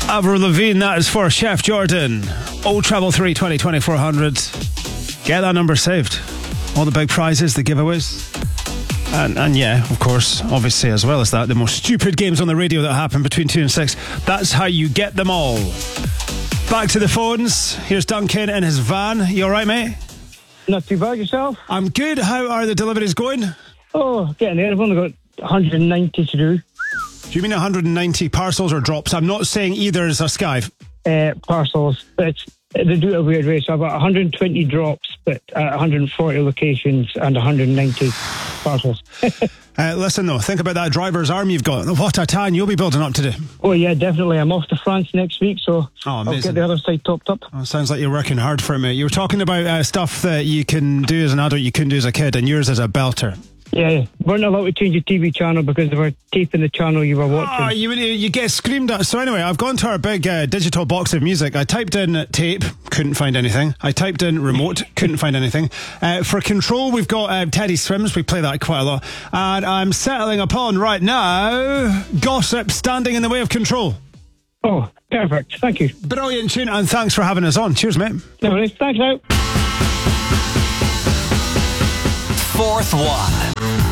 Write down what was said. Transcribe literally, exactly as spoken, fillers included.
Avril Lavigne, that is for Chef Jordan. Old Travel three twenty twenty-four hundred. Get that number saved. All the big prizes, the giveaways. And, and yeah, of course, obviously, as well as that, the most stupid games on the radio that happen between two and six. That's how you get them all. Back to the phones. Here's Duncan in his van. You all right, mate? Not too bad, yourself? I'm good. How are the deliveries going? Oh, getting there. I've only got one hundred ninety to do. Do you mean one hundred ninety parcels or drops? I'm not saying either is a sky. Uh, parcels. It's, they do it a weird way. So I've got one hundred twenty drops, but at one hundred forty locations and one hundred ninety parcels. uh, listen, though, think about that driver's arm you've got. What a tan you'll be building up to do. Oh, yeah, definitely. I'm off to France next week, so oh, I'll get the other side topped up. Oh, sounds like you're working hard for it, mate. You were talking about uh, stuff that you can do as an adult you couldn't do as a kid, and yours is a belter. Yeah, yeah. Weren't allowed to change your T V channel because they were taping the channel you were watching. Oh, you, you get screamed at. So anyway, I've gone to our big uh, digital box of music. I typed in tape, couldn't find anything. I typed in remote, couldn't find anything. Uh, for Control, we've got uh, Teddy Swims. We play that quite a lot. And I'm settling upon right now Gossip, Standing in the Way of Control. Oh, perfect. Thank you. Brilliant tune, and thanks for having us on. Cheers, mate. No worries. Thanks out. Fourth one.